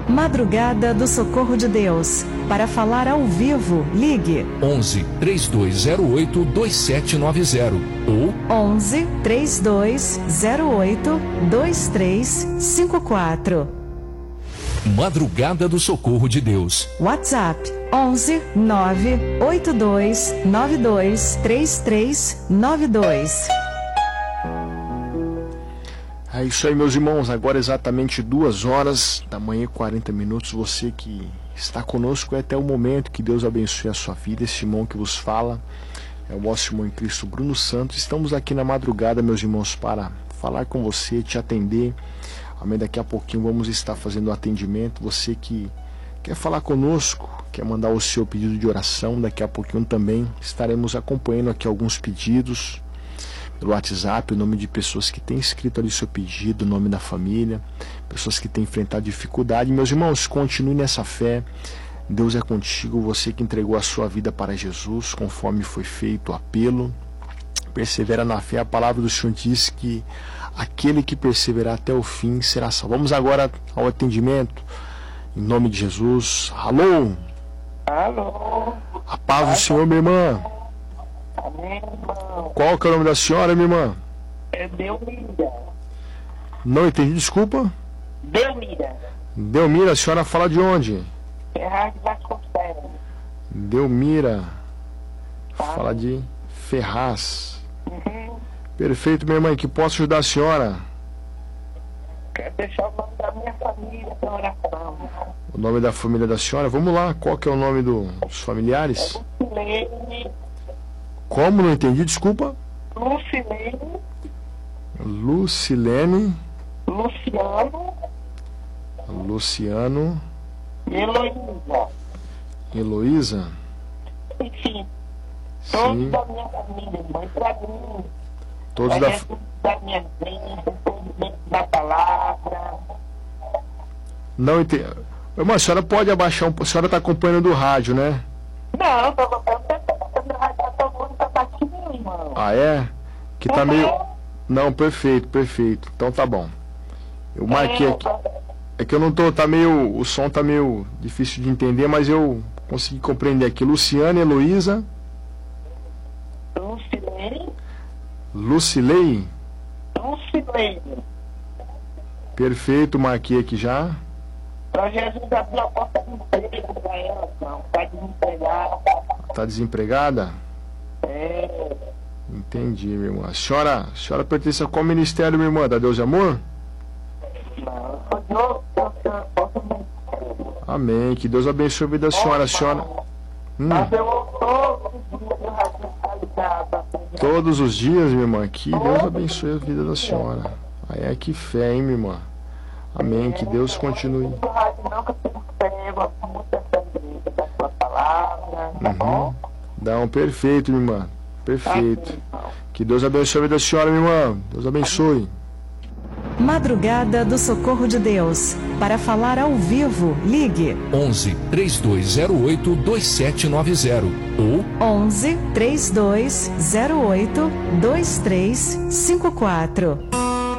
Madrugada do Socorro de Deus. Para falar ao vivo, ligue 11 3208 2790 ou 11 3208 2354. Madrugada do Socorro de Deus. WhatsApp 11 982 92 3392. É isso aí, meus irmãos. Agora exatamente 2h da manhã, 40 minutos. Você que está conosco até o momento, que Deus abençoe a sua vida. Este irmão que vos fala é o nosso irmão em Cristo, Bruno Santos. Estamos aqui na madrugada, meus irmãos, para falar com você, te atender. Amém. Daqui a pouquinho vamos estar fazendo o atendimento. Você que quer falar conosco, quer mandar o seu pedido de oração, daqui a pouquinho também estaremos acompanhando aqui alguns pedidos pelo WhatsApp, o nome de pessoas que têm escrito ali seu pedido, o nome da família, pessoas que têm enfrentado dificuldade. Meus irmãos, continue nessa fé. Deus é contigo, você que entregou a sua vida para Jesus, conforme foi feito o apelo. Persevera na fé. A palavra do Senhor diz que aquele que perseverar até o fim será salvo. Vamos agora ao atendimento, em nome de Jesus. Alô? Alô? A paz do Senhor, minha irmã. Amém, irmão. Qual que é o nome da senhora, minha irmã? É Delmira. Não entendi, desculpa. Delmira. Delmira, a senhora fala de onde? Ferraz de Vasconcelos. Delmira. Fala de Ferraz. Perfeito, minha irmã. Que posso ajudar a senhora? Quero deixar o nome da minha família para oração. O nome da família da senhora? Vamos lá. Qual que é o nome dos familiares? Lucilene. Como? Não entendi, desculpa. Lucilene. Lucilene. Luciano. Luciano. E Heloísa. Heloísa. Enfim, Sim. todos da minha família, irmão, para mim. Todos da minha vida, entendimento da palavra. Não entendi. Irmã, a senhora pode abaixar a senhora está acompanhando do rádio, né? Não, eu tô baixinho, irmão. Ah, é? Que tá meio... Não, perfeito, perfeito. Então tá bom. Eu marquei aqui. É que eu não tô... Tá meio... O som tá meio difícil de entender, mas eu consegui compreender aqui. Luciana, Heloísa. Lucilene. Lucilei. Lucilene. Perfeito, marquei aqui já. Pra Jesus abrir a porta de emprego pra ela, não. Tá desempregada. Tá desempregada? É. Entendi, minha irmã. A senhora pertence a qual ministério, minha irmã? Da Deus e Amor? Não, eu sou de outro. Amém. Que Deus abençoe a vida da senhora. A senhora... Mas eu Todos os dias, minha irmã. Que Deus abençoe a vida da senhora. Aí é que fé, hein, minha irmã. Amém. Que Deus continue. Não, perfeito, minha irmã. Perfeito. Que Deus abençoe a vida da senhora, minha irmã. Deus abençoe. Madrugada do Socorro de Deus. Para falar ao vivo, ligue 11 3208 2790 ou 11 3208 2354.